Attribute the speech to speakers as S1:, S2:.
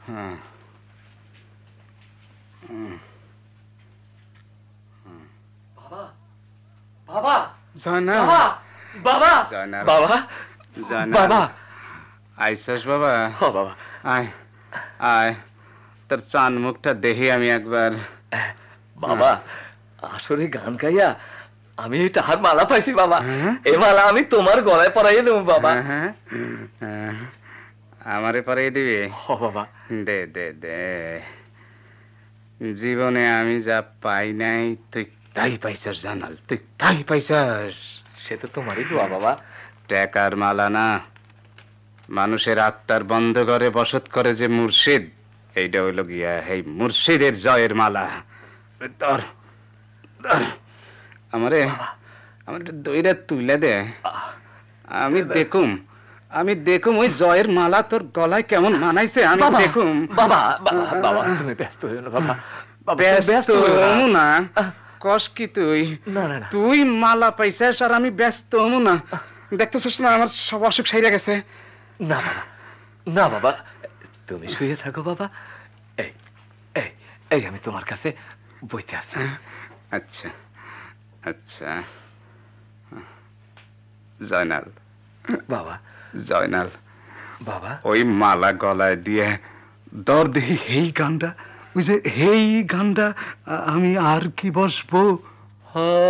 S1: বাবা বাবা
S2: জয়নাল
S1: বাবা
S2: জয়নাল
S1: বাবা
S2: জয়নাল
S1: বাবা
S2: আইসস বাবা?
S1: ও বাবা,
S2: আয় আয়, তোর চান মুখটা দেখি আমি একবার।
S1: বাবা আসলে গান গাইয়া আমি তাহার মালা পাইছি বাবা। এ মালা আমি তোমার গলায় পরাইয়ে দেবো বাবা।
S2: আমারে পরে দিবি?
S1: ও বাবা,
S2: দে দে দে। জীবনে আমি যা পাই নাই তুই তাই পাইছস জানাল, তুই তাই পাইছস।
S1: সে তো তোমারই দোয়া বাবা।
S2: টাকার মালা না, মানুষের আত্মার বন্ধ করে বসত করে যে মুর্শিদ, এইটা হইল গিয়া এই মুর্শিদের জয়ের মালা। ধর ধর, আমারে আমার দইরা তুইলে দে, আমি দেখুম ওই জয়ের মালা তোর গলায় কেমন মানাইছে। আমি দেখুম।
S1: বাবা বাবা তুমি ব্যস্ত হইও না বাবা।
S2: ব্যস্ত হমু না? কস কি তুই? তুই মালা পাইছিস আর আমি ব্যস্ত হমু না? দেখতেছিস না আমার সব অসুখ সাইরা গেছে।
S1: না বাবা, না বাবা, তুমি শুয়ে থাকো বাবা। এই এই এই আমি তোমার কাছে বইতে আছি।
S2: আচ্ছা আচ্ছা। জয়নাল
S1: বাবা,
S2: জয়নাল
S1: বাবা
S2: ওই মালা গলায় দিয়ে দর দেখি হেই গানটা, ওই যে হেই গানটা, আমি আর কি বসবো।